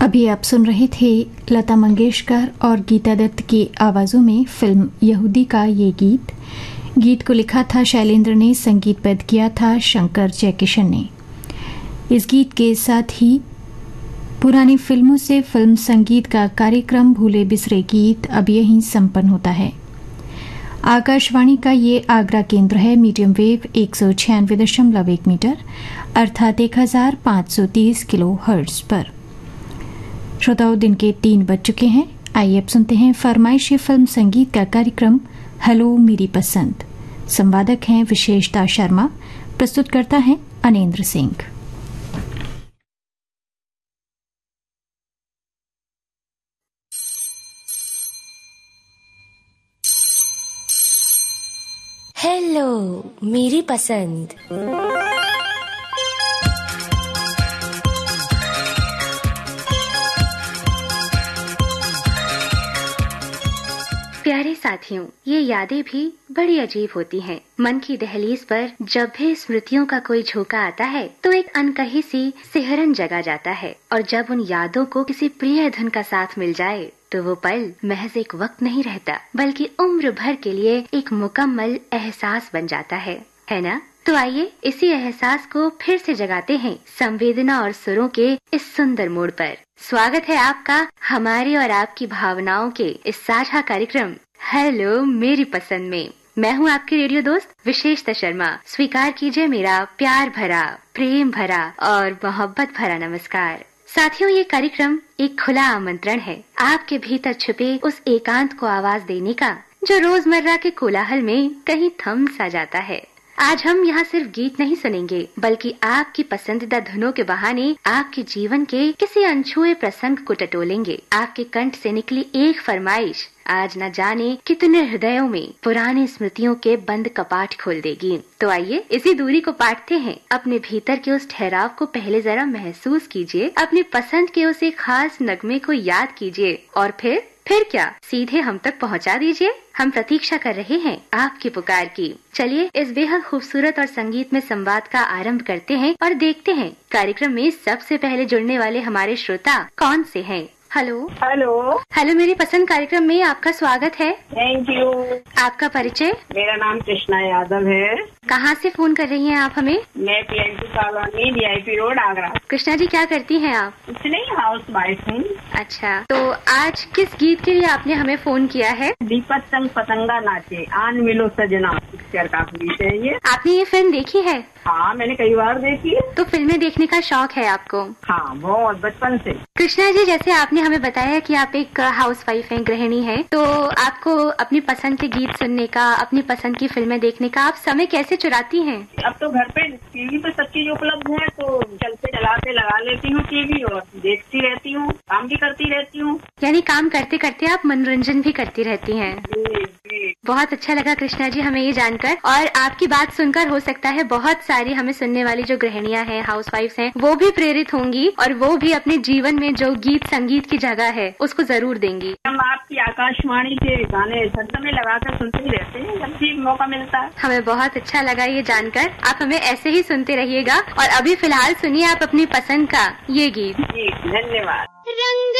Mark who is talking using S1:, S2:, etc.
S1: अभी आप सुन रहे थे लता मंगेशकर और गीता दत्त की आवाज़ों में फिल्म यहूदी का ये गीत। गीत को लिखा था शैलेंद्र ने, संगीतबद्ध किया था शंकर जयकिशन ने। इस गीत के साथ ही पुरानी फिल्मों से फिल्म संगीत का कार्यक्रम भूले बिसरे गीत अब यहीं संपन्न होता है। आकाशवाणी का ये आगरा केंद्र है, मीडियम वेव 196.1 मीटर अर्थात 1530 किलो हर्ट्ज पर। श्रोताओं, दिन के 3 बज चुके हैं। आइए अब सुनते हैं फरमाइशी फिल्म संगीत का कार्यक्रम हेलो मेरी पसंद। संवादक हैं विशेषता शर्मा, प्रस्तुतकर्ता हैं अनेंद्र सिंह।
S2: हेलो मेरी पसंद। प्यारे साथियों, ये यादें भी बड़ी अजीब होती हैं। मन की दहलीज पर जब भी स्मृतियों का कोई झोंका आता है तो एक अनकही सी सिहरन जगा जाता है, और जब उन यादों को किसी प्रिय धुन का साथ मिल जाए तो वो पल महज एक वक्त नहीं रहता, बल्कि उम्र भर के लिए एक मुकम्मल एहसास बन जाता है ना? तो आइए इसी एहसास को फिर से जगाते हैं संवेदना और सुरों के इस सुंदर मोड़ पर। स्वागत है आपका हमारी और आपकी भावनाओं के इस साझा कार्यक्रम हेलो मेरी पसंद में। मैं हूँ आपकी रेडियो दोस्त विशेषता शर्मा। स्वीकार कीजिए मेरा प्यार भरा, प्रेम भरा और मोहब्बत भरा नमस्कार। साथियों, ये कार्यक्रम एक खुला आमंत्रण है आपके भीतर छुपे उस एकांत को आवाज देने का, जो रोजमर्रा के कोलाहल में कहीं थम सा जाता है। आज हम यहाँ सिर्फ गीत नहीं सुनेंगे, बल्कि आपकी पसंदीदा धुनों के बहाने आपके जीवन के किसी अनछुए प्रसंग को टटोलेंगे। आपके कंठ से निकली एक फरमाइश आज न जाने कितने हृदयों में पुरानी स्मृतियों के बंद कपाट खोल देगी। तो आइए इसी दूरी को पाटते हैं। अपने भीतर के उस ठहराव को पहले जरा महसूस कीजिए, अपनी पसंद के उस एक खास नगमे को याद कीजिए और फिर क्या सीधे हम तक पहुंचा दीजिए। हम प्रतीक्षा कर रहे हैं आपकी पुकार की। चलिए इस बेहद खूबसूरत और संगीत में संवाद का आरंभ करते हैं और देखते हैं कार्यक्रम में सबसे पहले जुड़ने वाले हमारे श्रोता कौन से हैं। हेलो
S3: हेलो
S2: हेलो मेरी पसंद कार्यक्रम में आपका स्वागत है।
S3: Thank you.
S2: आपका परिचय?
S3: मेरा नाम कृष्णा यादव है।
S2: कहाँ से फोन कर रही हैं आप हमें?
S3: मैं PNT colony VIP road Agra.
S2: Krishna ji, क्या करती हैं आप?
S3: कुछ नहीं, हाउस वाइफ हूँ।
S2: अच्छा, तो आज किस गीत के लिए आपने हमें फोन किया है?
S3: दीपक संग पतंगा नाचे आन मिलो सजना पिक्चर का गीत है ये।
S2: आपने ये फिल्म देखी है?
S3: हाँ, मैंने कई बार देखी है।
S2: तो फिल्में देखने का शौक है आपको?
S3: हाँ, बहुत बचपन से।
S2: कृष्णा जी, जैसे आपने हमें बताया कि आप एक हाउस वाइफ हैं, गृहिणी हैं, तो आपको अपनी पसंद के गीत सुनने का, अपनी पसंद की फिल्में देखने का आप समय कैसे चुराती हैं?
S3: अब तो घर पे टीवी पे सब चीज उपलब्ध है, तो चलते चलाते लगा लेती हूँ टीवी और देखती रहती हूँ, काम भी करती रहती हूँ।
S2: यानी काम करते करते आप मनोरंजन भी करती रहती हैं।
S3: जी जी।
S2: बहुत अच्छा लगा कृष्णा जी हमें ये जानकर, और आपकी बात सुनकर हो सकता है बहुत सारी हमें सुनने वाली जो गृहिणियां हैं, हाउस वाइफ्स हैं, वो भी प्रेरित होंगी और वो भी अपने जीवन में जो गीत संगीत की जगह है उसको जरूर देंगी।
S3: हम आपकी आकाशवाणी के गाने छंद में लगाकर सुनते ही रहते हैं जब भी मौका मिलता है।
S2: हमें बहुत अच्छा लगा ये जानकर। आप हमें ऐसे ही सुनते रहिएगा और अभी फिलहाल सुनिए आप अपनी पसंद का ये गीत।
S3: जी, धन्यवाद।
S2: रंग